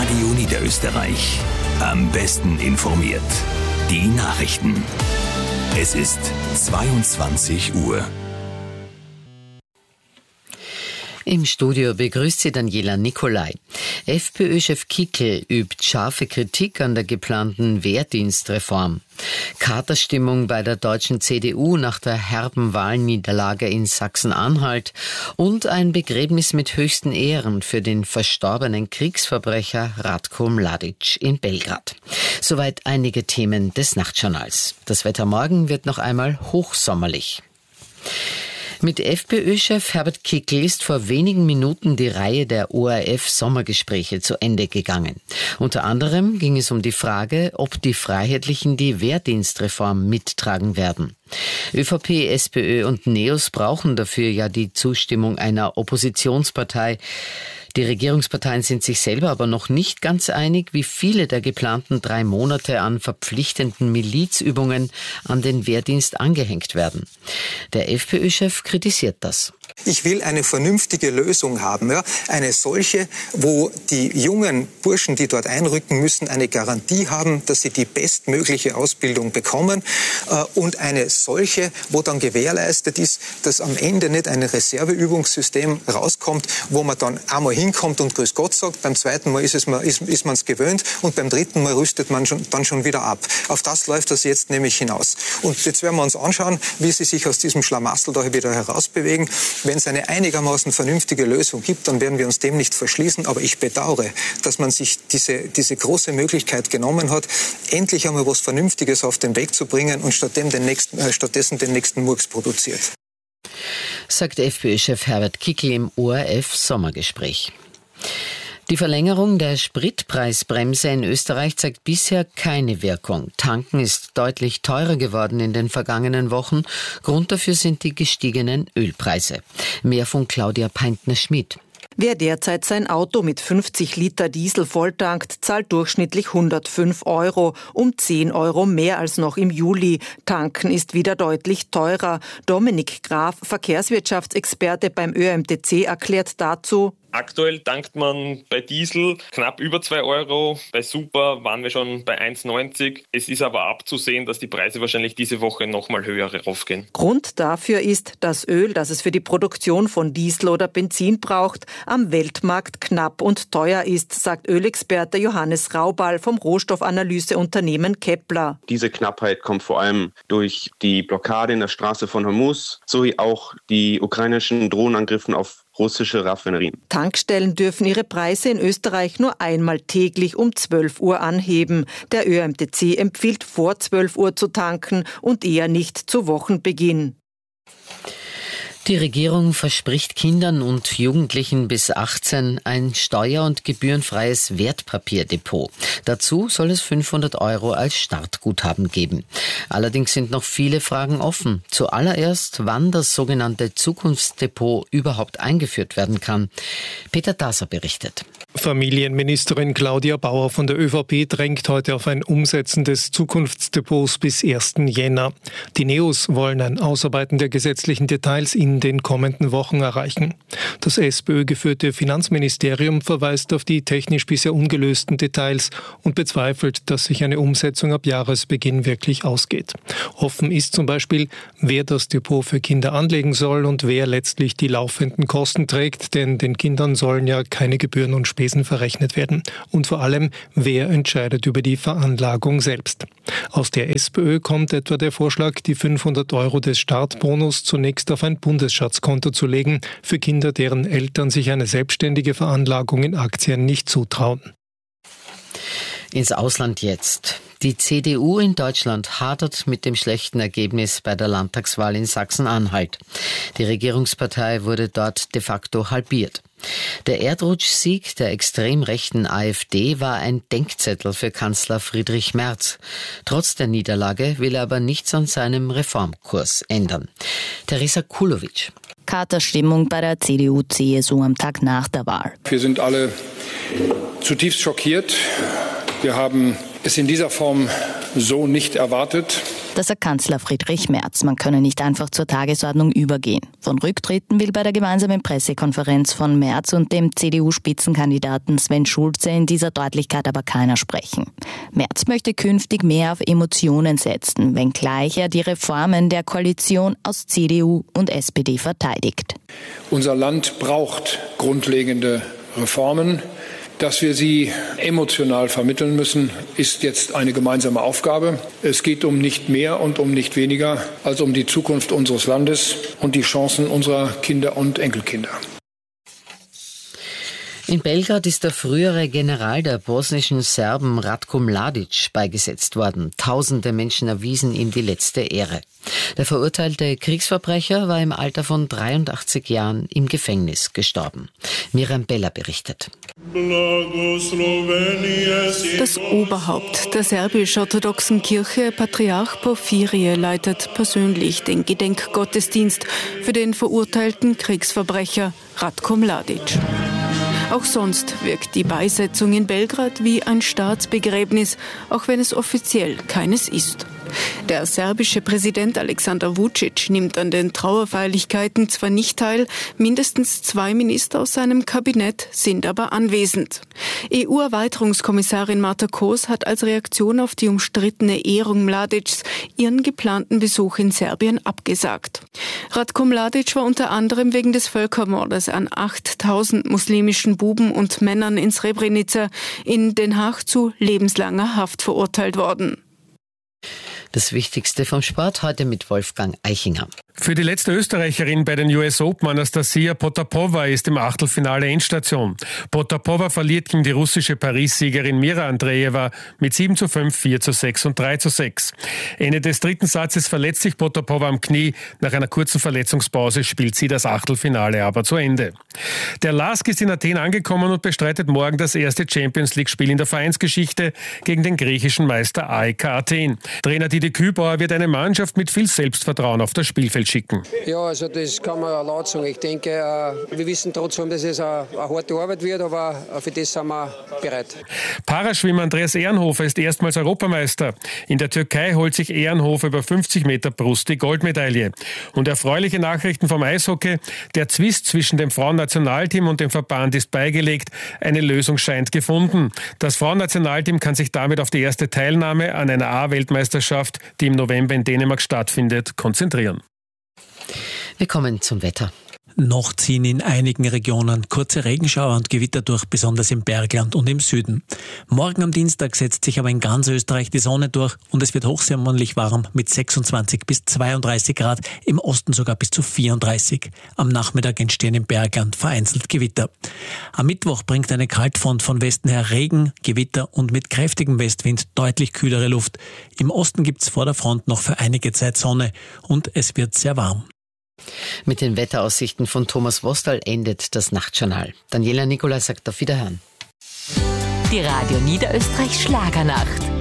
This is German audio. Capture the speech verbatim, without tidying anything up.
Radio Niederösterreich. Am besten informiert. Die Nachrichten. Es ist zweiundzwanzig Uhr. Im Studio begrüßt sie Daniela Nicolai. FPÖ-Chef Kickl übt scharfe Kritik an der geplanten Wehrdienstreform. Katerstimmung bei der deutschen C D U nach der herben Wahlniederlage in Sachsen-Anhalt und ein Begräbnis mit höchsten Ehren für den verstorbenen Kriegsverbrecher Ratko Mladic in Belgrad. Soweit einige Themen des Nachtjournals. Das Wetter morgen wird noch einmal hochsommerlich. Mit FPÖ-Chef Herbert Kickl ist vor wenigen Minuten die Reihe der O R F-Sommergespräche zu Ende gegangen. Unter anderem ging es um die Frage, ob die Freiheitlichen die Wehrdienstreform mittragen werden. ÖVP, SPÖ und NEOS brauchen dafür ja die Zustimmung einer Oppositionspartei. Die Regierungsparteien sind sich selber aber noch nicht ganz einig, wie viele der geplanten drei Monate an verpflichtenden Milizübungen an den Wehrdienst angehängt werden. Der FPÖ-Chef kritisiert das. Ich will eine vernünftige Lösung haben, ja? Eine solche, wo die jungen Burschen, die dort einrücken müssen, eine Garantie haben, dass sie die bestmögliche Ausbildung bekommen äh, und eine solche, wo dann gewährleistet ist, dass am Ende nicht ein Reserveübungssystem rauskommt, wo man dann einmal hinkommt und Grüß Gott sagt, beim zweiten Mal ist es man ist, ist man es gewöhnt und beim dritten Mal rüstet man schon, dann schon wieder ab. Auf das läuft das jetzt nämlich hinaus. Und jetzt werden wir uns anschauen, wie sie sich aus diesem Schlamassel da wieder herausbewegen. Wenn es eine einigermaßen vernünftige Lösung gibt, dann werden wir uns dem nicht verschließen. Aber ich bedauere, dass man sich diese, diese große Möglichkeit genommen hat, endlich einmal was Vernünftiges auf den Weg zu bringen und stattdessen den nächsten, äh, stattdessen den nächsten Murks produziert. Sagt FPÖ-Chef Herbert Kickl im O R F-Sommergespräch. Die Verlängerung der Spritpreisbremse in Österreich zeigt bisher keine Wirkung. Tanken ist deutlich teurer geworden in den vergangenen Wochen. Grund dafür sind die gestiegenen Ölpreise. Mehr von Claudia Peintner-Schmidt. Wer derzeit sein Auto mit fünfzig Liter Diesel volltankt, zahlt durchschnittlich hundertfünf Euro, um zehn Euro mehr als noch im Juli. Tanken ist wieder deutlich teurer. Dominik Graf, Verkehrswirtschaftsexperte beim Ö M T C, erklärt dazu: Aktuell tankt man bei Diesel knapp über zwei Euro, bei Super waren wir schon bei eins neunzig. Es ist aber abzusehen, dass die Preise wahrscheinlich diese Woche nochmal höher raufgehen. Grund dafür ist, dass Öl, das es für die Produktion von Diesel oder Benzin braucht, am Weltmarkt knapp und teuer ist, sagt Ölexperte Johannes Raubal vom Rohstoffanalyseunternehmen Kepler. Diese Knappheit kommt vor allem durch die Blockade in der Straße von Hormuz sowie auch die ukrainischen Drohnenangriffen auf russische Raffinerien. Tankstellen dürfen ihre Preise in Österreich nur einmal täglich um zwölf Uhr anheben. Der Ö M T C empfiehlt vor zwölf Uhr zu tanken und eher nicht zu Wochenbeginn. Die Regierung verspricht Kindern und Jugendlichen bis achtzehn ein steuer- und gebührenfreies Wertpapierdepot. Dazu soll es fünfhundert Euro als Startguthaben geben. Allerdings sind noch viele Fragen offen. Zuallererst, wann das sogenannte Zukunftsdepot überhaupt eingeführt werden kann. Peter Daser berichtet. Familienministerin Claudia Bauer von der ÖVP drängt heute auf ein Umsetzen des Zukunftsdepots bis ersten Jänner. Die NEOS wollen ein Ausarbeiten der gesetzlichen Details in den kommenden Wochen erreichen. Das SPÖ-geführte Finanzministerium verweist auf die technisch bisher ungelösten Details und bezweifelt, dass sich eine Umsetzung ab Jahresbeginn wirklich ausgeht. Offen ist zum Beispiel, wer das Depot für Kinder anlegen soll und wer letztlich die laufenden Kosten trägt, denn den Kindern sollen ja keine Gebühren und Spesen verrechnet werden. Und vor allem, wer entscheidet über die Veranlagung selbst. Aus der SPÖ kommt etwa der Vorschlag, die fünfhundert Euro des Startbonus zunächst auf ein Bundesschatzkonto zu legen, für Kinder, deren Eltern sich eine selbstständige Veranlagung in Aktien nicht zutrauen. Ins Ausland jetzt. Die C D U in Deutschland hadert mit dem schlechten Ergebnis bei der Landtagswahl in Sachsen-Anhalt. Die Regierungspartei wurde dort de facto halbiert. Der Erdrutschsieg der extrem rechten AfD war ein Denkzettel für Kanzler Friedrich Merz. Trotz der Niederlage will er aber nichts an seinem Reformkurs ändern. Teresa Kulowitsch. Katerstimmung bei der C D U C S U am Tag nach der Wahl. Wir sind alle zutiefst schockiert. Wir haben es in dieser Form so nicht erwartet. Das sagt Kanzler Friedrich Merz. Man könne nicht einfach zur Tagesordnung übergehen. Von Rücktritten will bei der gemeinsamen Pressekonferenz von Merz und dem C D U-Spitzenkandidaten Sven Schulze in dieser Deutlichkeit aber keiner sprechen. Merz möchte künftig mehr auf Emotionen setzen, wenngleich er die Reformen der Koalition aus C D U und S P D verteidigt. Unser Land braucht grundlegende Reformen. Dass wir sie emotional vermitteln müssen, ist jetzt eine gemeinsame Aufgabe. Es geht um nicht mehr und um nicht weniger als um die Zukunft unseres Landes und die Chancen unserer Kinder und Enkelkinder. In Belgrad ist der frühere General der bosnischen Serben Ratko Mladic beigesetzt worden. Tausende Menschen erwiesen ihm die letzte Ehre. Der verurteilte Kriegsverbrecher war im Alter von dreiundachtzig Jahren im Gefängnis gestorben. Miriam Beller berichtet. Das Oberhaupt der serbisch-orthodoxen Kirche, Patriarch Porphyrie, leitet persönlich den Gedenkgottesdienst für den verurteilten Kriegsverbrecher Ratko Mladic. Auch sonst wirkt die Beisetzung in Belgrad wie ein Staatsbegräbnis, auch wenn es offiziell keines ist. Der serbische Präsident Aleksandar Vučić nimmt an den Trauerfeierlichkeiten zwar nicht teil, mindestens zwei Minister aus seinem Kabinett sind aber anwesend. E U-Erweiterungskommissarin Marta Kos hat als Reaktion auf die umstrittene Ehrung Mladics ihren geplanten Besuch in Serbien abgesagt. Ratko Mladic war unter anderem wegen des Völkermordes an achttausend muslimischen Buben und Männern in Srebrenica in Den Haag zu lebenslanger Haft verurteilt worden. Das Wichtigste vom Sport heute mit Wolfgang Eichinger. Für die letzte Österreicherin bei den U S Open, Anastasia Potapova, ist im Achtelfinale Endstation. Potapova verliert gegen die russische Paris-Siegerin Mira Andreeva mit sieben zu fünf, vier zu sechs und drei zu sechs. Ende des dritten Satzes verletzt sich Potapova am Knie. Nach einer kurzen Verletzungspause spielt sie das Achtelfinale aber zu Ende. Der Lask ist in Athen angekommen und bestreitet morgen das erste Champions-League-Spiel in der Vereinsgeschichte gegen den griechischen Meister A E K Athen. Trainer Didi Kübauer wird eine Mannschaft mit viel Selbstvertrauen auf das Spielfeld schicken. Ja, also das kann man laut sagen. Ich denke, wir wissen trotzdem, dass es eine, eine harte Arbeit wird, aber für das sind wir bereit. Paraschwimmer Andreas Ehrenhofer ist erstmals Europameister. In der Türkei holt sich Ehrenhofer über fünfzig Meter Brust die Goldmedaille. Und erfreuliche Nachrichten vom Eishockey. Der Zwist zwischen dem Frauennationalteam und dem Verband ist beigelegt. Eine Lösung scheint gefunden. Das Frauennationalteam kann sich damit auf die erste Teilnahme an einer A-Weltmeisterschaft, die im November in Dänemark stattfindet, konzentrieren. Wir kommen zum Wetter. Noch ziehen in einigen Regionen kurze Regenschauer und Gewitter durch, besonders im Bergland und im Süden. Morgen am Dienstag setzt sich aber in ganz Österreich die Sonne durch und es wird hochsommerlich warm mit sechsundzwanzig bis zweiunddreißig Grad, im Osten sogar bis zu vierunddreißig. Am Nachmittag entstehen im Bergland vereinzelt Gewitter. Am Mittwoch bringt eine Kaltfront von Westen her Regen, Gewitter und mit kräftigem Westwind deutlich kühlere Luft. Im Osten gibt's vor der Front noch für einige Zeit Sonne und es wird sehr warm. Mit den Wetteraussichten von Thomas Wostal endet das Nachtjournal. Daniela Nicolai sagt auf Wiederhören. Die Radio Niederösterreich Schlagernacht.